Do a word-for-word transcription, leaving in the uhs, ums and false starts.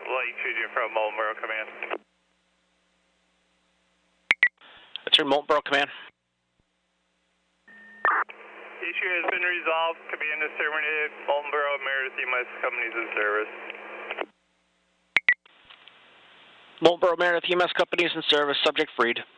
Light shooting from Mullenboro Command. That's your Mullenboro Command. Issue has been resolved. Command is terminated. Mullenboro Meredith E M S companies in service. Mullenboro Meredith E M S companies in service. Subject freed.